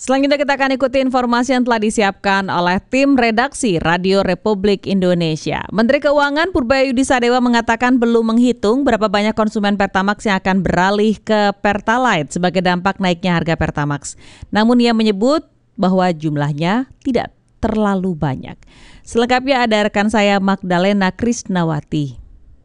Selanjutnya kita akan ikuti informasi yang telah disiapkan oleh tim redaksi Radio Republik Indonesia. Menteri Keuangan Purbaya Sadewa mengatakan belum menghitung berapa banyak konsumen Pertamax yang akan beralih ke Pertalite sebagai dampak naiknya harga Pertamax. Namun ia menyebut bahwa jumlahnya tidak terlalu banyak. Selengkapnya ada rekan saya Magdalena Krisnawati.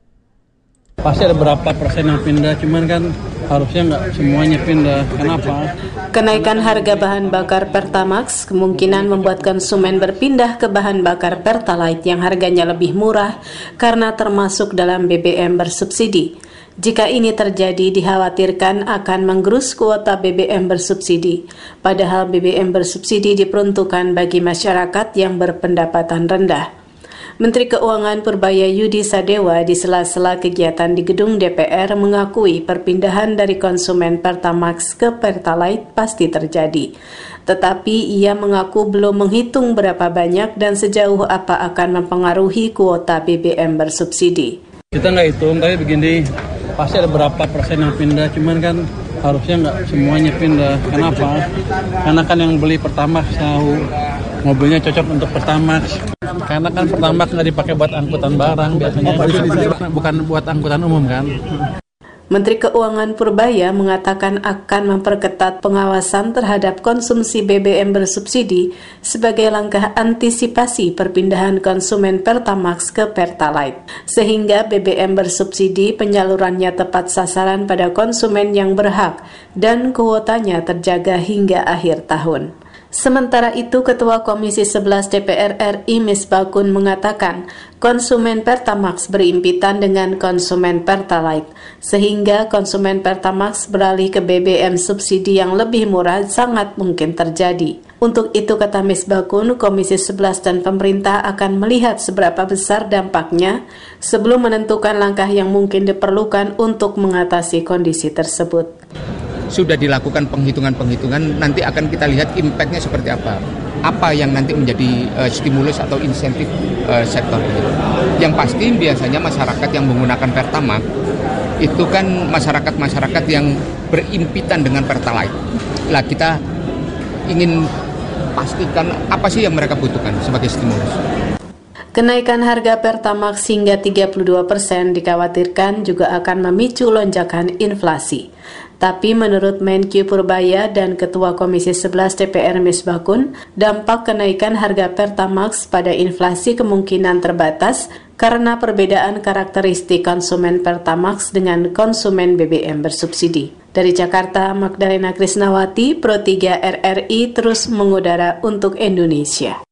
Pasti ada berapa persen yang pindah, cuman kan harusnya nggak semuanya pindah. Kenapa? Kenaikan harga bahan bakar Pertamax kemungkinan membuat konsumen berpindah ke bahan bakar Pertalite yang harganya lebih murah karena termasuk dalam BBM bersubsidi. Jika ini terjadi, dikhawatirkan akan menggerus kuota BBM bersubsidi. Padahal BBM bersubsidi diperuntukkan bagi masyarakat yang berpendapatan rendah. Menteri Keuangan Purbaya Sadewa di sela-sela kegiatan di gedung DPR mengakui perpindahan dari konsumen Pertamax ke Pertalite pasti terjadi. Tetapi ia mengaku belum menghitung berapa banyak dan sejauh apa akan mempengaruhi kuota BBM bersubsidi. Kita nggak hitung, tapi begini, pasti ada berapa persen yang pindah, cuman kan harusnya nggak semuanya pindah. Kenapa? Karena kan yang beli Pertamax tahu mobilnya cocok untuk Pertamax. Karena kan Pertamax nggak dipakai buat angkutan barang biasanya, bukan buat angkutan umum kan. Menteri Keuangan Purbaya mengatakan akan memperketat pengawasan terhadap konsumsi BBM bersubsidi sebagai langkah antisipasi perpindahan konsumen Pertamax ke Pertalite, sehingga BBM bersubsidi penyalurannya tepat sasaran pada konsumen yang berhak dan kuotanya terjaga hingga akhir tahun. Sementara itu, Ketua Komisi 11 DPR RI Misbakun mengatakan konsumen Pertamax berimpitan dengan konsumen Pertalite, sehingga konsumen Pertamax beralih ke BBM subsidi yang lebih murah sangat mungkin terjadi. Untuk itu, kata Misbakun, Komisi 11 dan pemerintah akan melihat seberapa besar dampaknya sebelum menentukan langkah yang mungkin diperlukan untuk mengatasi kondisi tersebut. Sudah dilakukan penghitungan-penghitungan, nanti akan kita lihat impact-nya seperti apa. Apa yang nanti menjadi stimulus atau insentif sektor ini. Yang pasti biasanya masyarakat yang menggunakan Pertamax itu kan masyarakat-masyarakat yang berimpitan dengan Pertalite. Lah kita ingin pastikan apa sih yang mereka butuhkan sebagai stimulus. Kenaikan harga Pertamax hingga 32% dikhawatirkan juga akan memicu lonjakan inflasi. Tapi menurut Menkyu Purbaya dan Ketua Komisi 11 DPR Misbakun, dampak kenaikan harga Pertamax pada inflasi kemungkinan terbatas karena perbedaan karakteristik konsumen Pertamax dengan konsumen BBM bersubsidi. Dari Jakarta, Magdalena Krisnawati, Pro 3 RRI terus mengudara untuk Indonesia.